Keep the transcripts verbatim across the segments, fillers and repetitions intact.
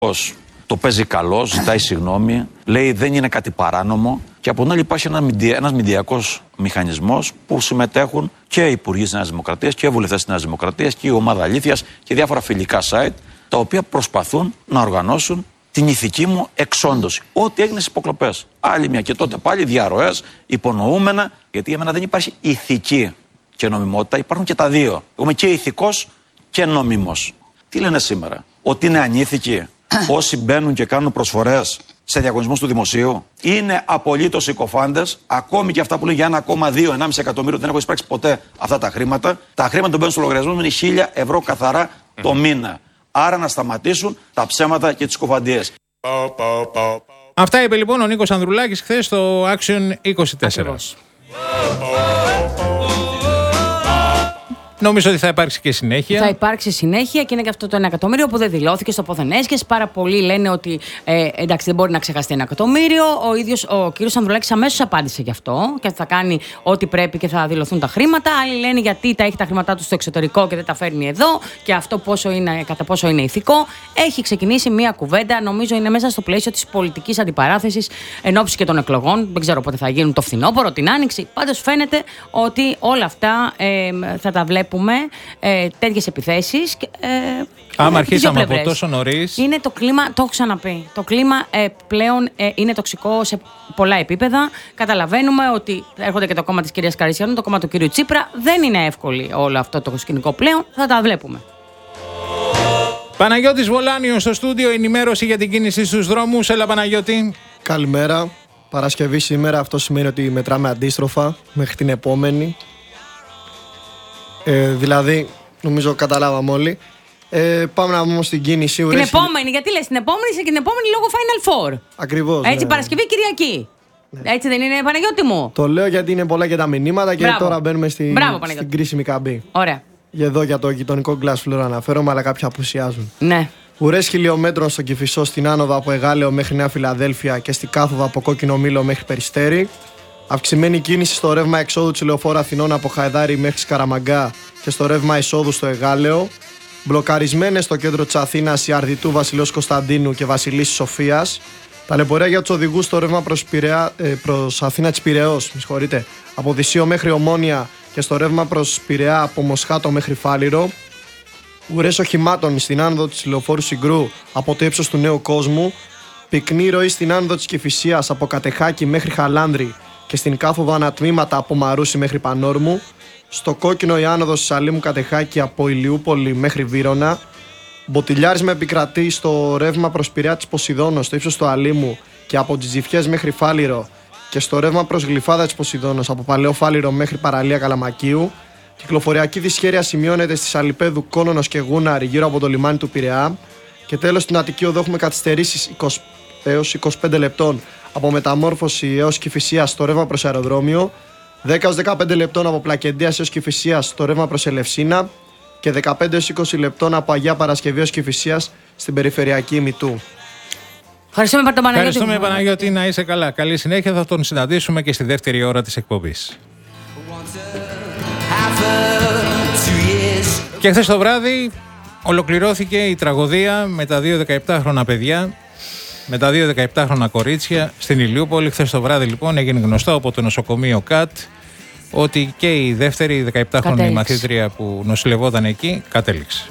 Το παίζει καλό, ζητάει συγγνώμη, λέει δεν είναι κάτι παράνομο. Και από την άλλη υπάρχει ένα μηντια, ένας μηντιακός μηχανισμός που συμμετέχουν και οι υπουργοί της Νέας Δημοκρατίας και οι βουλευτές της Νέας Δημοκρατίας και η ομάδα Αλήθειας και διάφορα φιλικά site, τα οποία προσπαθούν να οργανώσουν την ηθική μου εξόντωση. Ό,τι έγινε στις υποκλοπές. Άλλη μια και τότε πάλι διαρροές, υπονοούμενα, γιατί για μένα δεν υπάρχει ηθική και νομιμότητα, υπάρχουν και τα δύο. Εγώ είμαι και ηθικός και νόμιμος. Τι λένε σήμερα, ότι είναι ανήθικοι όσοι μπαίνουν και κάνουν προσφορές σε διαγωνισμούς του δημοσίου? Είναι απολύτως συκοφάντες, ακόμη και αυτά που λένε για ένα κόμμα δύο με ενάμιση εκατομμύριο, δεν έχω εισπράξει ποτέ αυτά τα χρήματα. Τα χρήματα που μπαίνουν στο λογαριασμό είναι χίλια ευρώ καθαρά το μήνα. Άρα να σταματήσουν τα ψέματα και τις κοφαντίες. Αυτά είπε λοιπόν ο Νίκος Ανδρουλάκης χθες στο Action είκοσι τέσσερα. Ακριβώς. Νομίζω ότι θα υπάρξει και συνέχεια. Θα υπάρξει συνέχεια και είναι και αυτό το ένα εκατομμύριο που δεν δηλώθηκε στο πόθεν έσχες. Πάρα πολλοί λένε ότι ε, εντάξει, δεν μπορεί να ξεχαστεί ένα εκατομμύριο. Ο ίδιος ο κύριος Ανδρουλάκης αμέσως απάντησε γι' αυτό και θα κάνει ό,τι πρέπει και θα δηλωθούν τα χρήματα. Άλλοι λένε γιατί τα έχει τα χρήματά του στο εξωτερικό και δεν τα φέρνει εδώ και αυτό πόσο είναι, κατά πόσο είναι ηθικό. Έχει ξεκινήσει μία κουβέντα, νομίζω είναι μέσα στο πλαίσιο της πολιτικής αντιπαράθεσης εν ώψη και των εκλογών. Δεν ξέρω πότε θα γίνουν, το φθινόπωρο, την άνοιξη. Πάντως φαίνεται ότι όλα αυτά ε, θα τα βλέπουμε. Ε, τέτοιες επιθέσεις. Ε, Άμα αρχίσαμε από τόσο νωρίς. Είναι το κλίμα, το έχω ξαναπεί. Το κλίμα ε, πλέον ε, είναι τοξικό σε πολλά επίπεδα. Καταλαβαίνουμε ότι έρχονται και το κόμμα της κυρίας Καρυσιανού, το κόμμα του κυρίου Τσίπρα. Δεν είναι εύκολο όλο αυτό το σκηνικό πλέον. Θα τα βλέπουμε. Παναγιώτης Βολάνιος στο στούντιο, ενημέρωση για την κίνηση στους δρόμους. Έλα Παναγιώτη. Καλημέρα. Παρασκευή σήμερα, αυτό σημαίνει ότι μετράμε αντίστροφα μέχρι την επόμενη. Ε, δηλαδή, νομίζω καταλάβαμε όλοι. Ε, πάμε να δούμε στην κίνηση. Την ουρές... επόμενη, γιατί λες την επόμενη και την επόμενη λόγω Final Four. Ακριβώς. Έτσι, ναι. Παρασκευή, Κυριακή. Ναι. Έτσι δεν είναι, Παναγιώτη μου? Το λέω γιατί είναι πολλά και τα μηνύματα και Μπράβο. τώρα μπαίνουμε στη... Μπράβο, στην κρίσιμη καμπή. Ωραία. Για εδώ για το γειτονικό Glass Floor αναφέρομαι, αλλά κάποια απουσιάζουν. Ναι. Ουρές χιλιόμετρων στον Κηφισό, στην άνοδο από Εγάλεο μέχρι Νέα Φιλαδέλφια και στην κάθοδο από Κόκκινο Μήλο μέχρι Περιστέρι. Αυξημένη κίνηση στο ρεύμα εξόδου της Λεωφόρου Αθηνών από Χαϊδάρι μέχρι Σκαραμαγκά και στο ρεύμα εισόδου στο Εγάλεο. Μπλοκαρισμένες στο κέντρο της Αθήνας η Αρδιτού Βασιλέως Κωνσταντίνου και Βασιλής Σοφίας. Ταλαιπωρία για τους οδηγούς στο ρεύμα προς, Πειραιά, προς Αθήνα της Πειραιώς, με συγχωρείτε, από Δυσσείο μέχρι Ομόνια και στο ρεύμα προς Πειραιά από Μοσχάτο μέχρι Φάληρο. Ουρές οχημάτων στην άνοδο της Λεωφόρου Συγκρού από το ύψος του Νέου Κόσμου. Πυκνή ροή στην άνοδο της Κηφισίας από Κατεχάκη μέχρι Χαλάνδρη και στην κάθοδο ανατμήματα από Μαρούσι μέχρι Πανόρμου. Στο κόκκινο η άνοδος της Αλήμου Κατεχάκη από Ηλιούπολη μέχρι Βύρωνα. Μποτιλιάρισμα επικρατεί στο ρεύμα προς Πειραιά της Ποσειδώνος στο ύψος του Αλήμου και από τις Τζιφιές μέχρι Φάληρο και στο ρεύμα προς Γλυφάδα της Ποσειδώνος από Παλαιό Φάληρο μέχρι Παραλία Καλαμακίου. Κυκλοφοριακή δυσχέρεια σημειώνεται στις Αλιπέδου Κόνονος και Γούναρη γύρω από το λιμάνι του Πειραιά. Και τέλος στην Αττική Οδό έχουμε καθυστερήσεις είκοσι έως είκοσι πέντε λεπτών από Μεταμόρφωση έως Κηφισίας στο ρεύμα προς αεροδρόμιο, δέκα έως δεκαπέντε λεπτών από Πλακεντίας έως Κηφισίας στο ρεύμα προς Ελευσίνα και δεκαπέντε έως είκοσι λεπτών από Αγία Παρασκευή έως Κηφισίας στην περιφερειακή Μητού. Ευχαριστούμε Παναγιώτη. Ευχαριστούμε Παναγιώτη, να είσαι καλά. Καλή συνέχεια, θα τον συναντήσουμε και στη δεύτερη ώρα της εκπομπής. Και χθες το βράδυ ολοκληρώθηκε η τραγωδία με τα δύο δεκαεπτάχρονα παιδιά, με τα δύο δεκαεπτάχρονα κορίτσια στην Ηλιούπολη. Χθες το βράδυ λοιπόν έγινε γνωστό από το νοσοκομείο ΚΑΤ ότι και η δεύτερη δεκαεπτάχρονη μαθήτρια που νοσηλευόταν εκεί κατέληξε.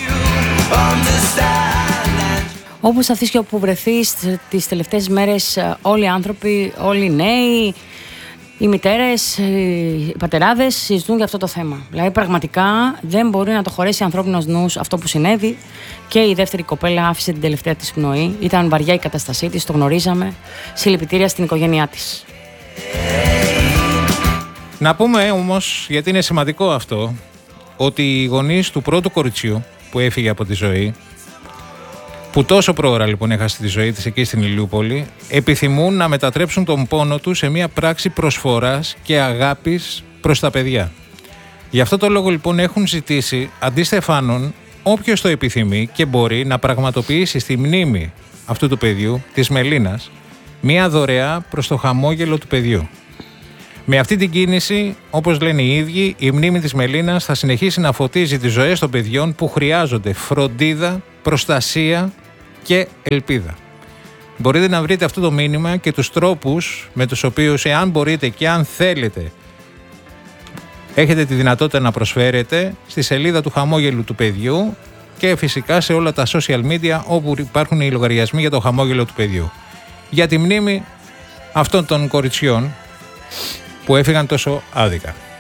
Όπως αυτής και όπου βρεθείς τις τελευταίες μέρες, όλοι οι άνθρωποι, όλοι οι νέοι, οι μητέρες, οι πατεράδες συζητούν για αυτό το θέμα. Δηλαδή πραγματικά δεν μπορεί να το χωρέσει ανθρώπινος νους αυτό που συνέβη. Και η δεύτερη κοπέλα άφησε την τελευταία της πνοή. Ήταν βαριά η κατάστασή της, το γνωρίζαμε. Συλληπιτήρια στην οικογένειά της. Να πούμε όμως, γιατί είναι σημαντικό αυτό, ότι οι γονείς του πρώτου κοριτσιού που έφυγε από τη ζωή, που τόσο πρόωρα λοιπόν έχασε τη ζωή της εκεί στην Ηλιούπολη, επιθυμούν να μετατρέψουν τον πόνο του σε μια πράξη προσφοράς και αγάπης προς τα παιδιά. Γι' αυτό το λόγο λοιπόν έχουν ζητήσει αντί στεφάνων όποιος το επιθυμεί και μπορεί να πραγματοποιήσει στη μνήμη αυτού του παιδιού, της Μελίνας, μια δωρεά προς το χαμόγελο του παιδιού. Με αυτή την κίνηση, όπως λένε οι ίδιοι, η μνήμη της Μελίνας θα συνεχίσει να φωτίζει τις ζωές των παιδιών που χρειάζονται φροντίδα, προστασία και ελπίδα. Μπορείτε να βρείτε αυτό το μήνυμα και τους τρόπους με τους οποίους, εάν μπορείτε και αν θέλετε, έχετε τη δυνατότητα να προσφέρετε στη σελίδα του Χαμόγελου του Παιδιού και φυσικά σε όλα τα social media όπου υπάρχουν οι λογαριασμοί για το Χαμόγελο του Παιδιού. Για τη μνήμη αυτών των κοριτσιών που έφυγαν τόσο άδικα.